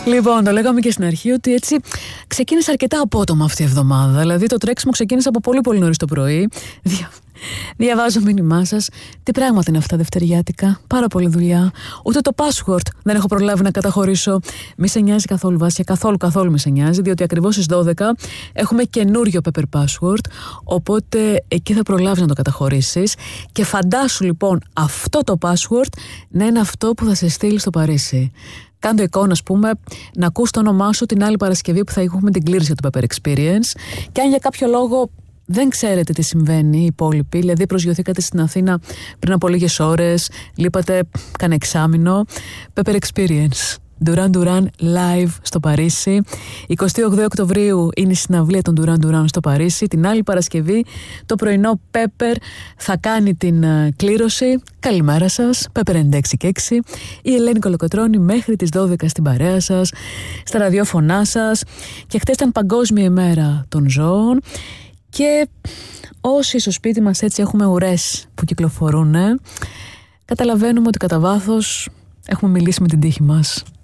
Λοιπόν, το λέγαμε και στην αρχή ότι έτσι ξεκίνησε αρκετά απότομα αυτή η εβδομάδα. Δηλαδή το τρέξιμο ξεκίνησε από πολύ πολύ νωρίς το πρωί. Διαβάζω μήνυμά σας. Τι πράγματα είναι αυτά δευτεριάτικα? Πάρα πολλή δουλειά. Ούτε το password δεν έχω προλάβει να καταχωρήσω. Μη σε νοιάζει καθόλου, Βάσια. Καθόλου μη σε νοιάζει. Διότι ακριβώς στις 12 έχουμε καινούριο Pepper Password. Οπότε εκεί θα προλάβεις να το καταχωρήσεις. Και φαντάσου λοιπόν αυτό το password να είναι αυτό που θα σε στείλει στο Παρίσι. Κάντε εικόνα, ας πούμε, να ακούς το όνομά σου την άλλη Παρασκευή που θα έχουμε την κλήρωση του Pepper Experience. Και αν για κάποιο λόγο δεν ξέρετε τι συμβαίνει οι υπόλοιποι, δηλαδή προσγειωθήκατε στην Αθήνα πριν από λίγες ώρες, λείπατε κανένα εξάμηνο, Pepper Experience. Duran Duran live στο Παρίσι. 28 Οκτωβρίου είναι η συναυλία των Duran Duran στο Παρίσι. Την άλλη Παρασκευή το πρωινό Pepper θα κάνει την κλήρωση. Καλημέρα σας, Pepper 96 και 6. Η Ελένη Κολοκοτρώνη μέχρι τις 12 στην παρέα σας, στα ραδιόφωνά σας. Και χτες ήταν Παγκόσμια ημέρα των ζώων. Και όσοι στο σπίτι μας έτσι έχουμε ουρές που κυκλοφορούν, καταλαβαίνουμε ότι κατά βάθος έχουμε μιλήσει με την τύχη μας.